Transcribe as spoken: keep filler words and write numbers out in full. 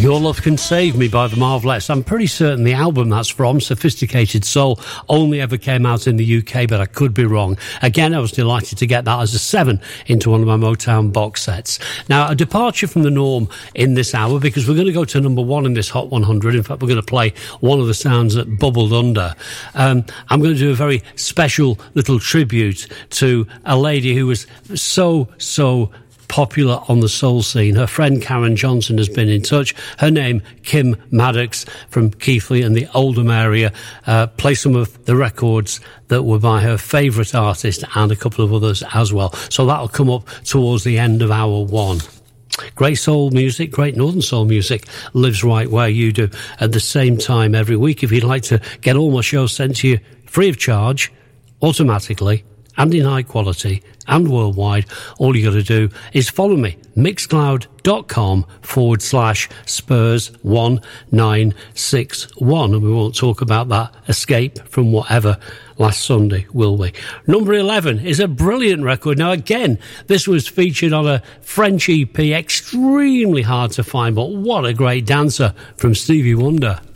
Your Love Can Save Me by the Marvelettes. I'm pretty certain the album that's from, Sophisticated Soul, only ever came out in the U K, but I could be wrong. Again, I was delighted to get that as a seven into one of my Motown box sets. Now, a departure from the norm in this hour, because we're going to go to number one in this Hot one hundred. In fact, we're going to play one of the sounds that bubbled under. Um, I'm going to do a very special little tribute to a lady who was so, so popular on the soul scene. Her friend Karen Johnson has been in touch. Her name, Kim Maddox from Keighley and the Oldham area, uh, play some of the records that were by her favourite artist and a couple of others as well. So that'll come up towards the end of hour one. Great soul music, great northern soul music lives right where you do at the same time every week. If you'd like to get all my shows sent to you free of charge, automatically, and in high quality and worldwide, all you got to do is follow me, mixcloud.com forward slash Spurs one nine six one. And we won't talk about that escape from whatever last Sunday, will we? Number eleven is a brilliant record. Now, again, this was featured on a French E P, extremely hard to find, but what a great dancer from Stevie Wonder.